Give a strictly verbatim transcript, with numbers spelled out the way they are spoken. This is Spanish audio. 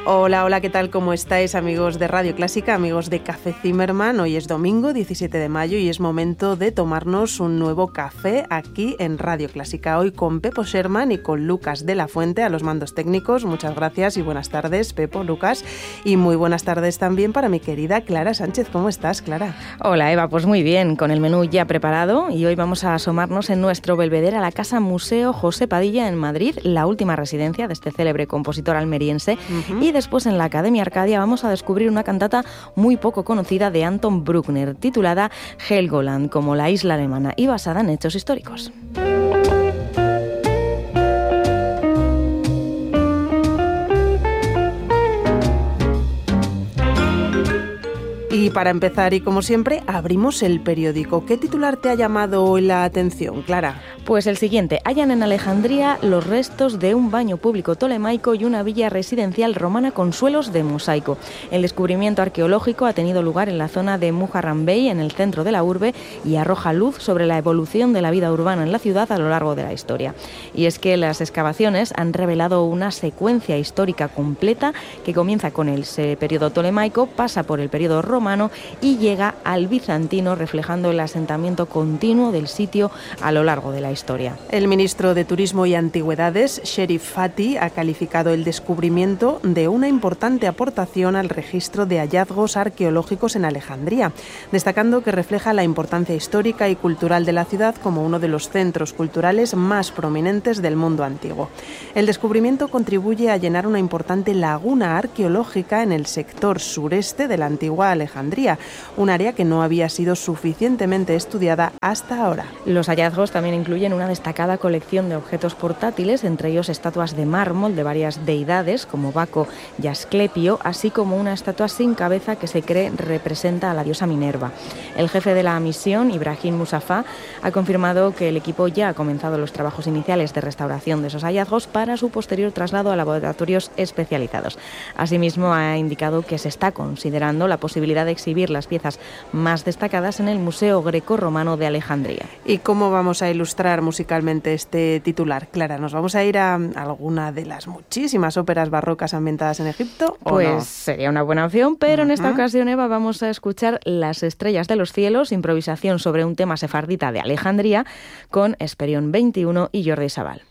Hola, hola, ¿qué tal? ¿Cómo estáis, amigos de Radio Clásica, amigos de Café Zimmermann? Hoy es domingo, diecisiete de mayo, y es momento de tomarnos un nuevo café aquí en Radio Clásica. Hoy con Pepo Sherman y con Lucas de la Fuente a los mandos técnicos. Muchas gracias y buenas tardes, Pepo, Lucas. Y muy buenas tardes también para mi querida Clara Sánchez. ¿Cómo estás, Clara? Hola, Eva, pues muy bien, con el menú ya preparado, y hoy vamos a asomarnos en nuestro belvedere a la Casa Museo José Padilla en Madrid, la última residencia de este célebre compositor almeriense, uh-huh. y después en la Academia Arcadia vamos a descubrir una cantata muy poco conocida de Anton Bruckner, titulada Helgoland, como la isla alemana, y basada en hechos históricos. Y para empezar, y como siempre, abrimos el periódico. ¿Qué titular te ha llamado hoy la atención, Clara? Pues el siguiente: hallan en Alejandría los restos de un baño público tolemaico y una villa residencial romana con suelos de mosaico. El descubrimiento arqueológico ha tenido lugar en la zona de Muharram Bey, en el centro de la urbe, y arroja luz sobre la evolución de la vida urbana en la ciudad a lo largo de la historia. Y es que las excavaciones han revelado una secuencia histórica completa que comienza con el periodo tolemaico, pasa por el periodo romano y llega al bizantino, reflejando el asentamiento continuo del sitio a lo largo de la historia. El ministro de Turismo y Antigüedades, Sherif Fati, ha calificado el descubrimiento de una importante aportación al registro de hallazgos arqueológicos en Alejandría, destacando que refleja la importancia histórica y cultural de la ciudad como uno de los centros culturales más prominentes del mundo antiguo. El descubrimiento contribuye a llenar una importante laguna arqueológica en el sector sureste de la antigua Alejandría, un área que no había sido suficientemente estudiada hasta ahora. Los hallazgos también incluyen una destacada colección de objetos portátiles, entre ellos estatuas de mármol de varias deidades como Baco y Asclepio, así como una estatua sin cabeza que se cree representa a la diosa Minerva. El jefe de la misión, Ibrahim Musafa, ha confirmado que el equipo ya ha comenzado los trabajos iniciales de restauración de esos hallazgos para su posterior traslado a laboratorios especializados. Asimismo, ha indicado que se está considerando la posibilidad de exhibir las piezas más destacadas en el Museo Greco-Romano de Alejandría. ¿Y cómo vamos a ilustrar musicalmente este titular, Clara? ¿Nos vamos a ir a alguna de las muchísimas óperas barrocas ambientadas en Egipto o Pues no? Sería una buena opción, pero uh-huh. en esta ocasión, Eva, vamos a escuchar Las estrellas de los cielos, improvisación sobre un tema sefardita de Alejandría, con Esperión veintiuno y Jordi Sabal.